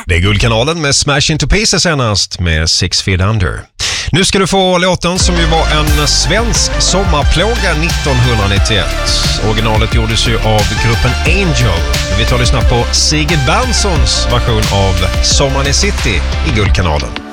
Det är Guldkanalen med Smash Into Pieces senast med 6 Feet Under. Nu ska du få låten som ju var en svensk sommarplåga 1991. Originalet gjordes ju av gruppen Angel. Vi tar och lyssnar på Sigrid Bernssons version av Sommaren i City i Guldkanalen.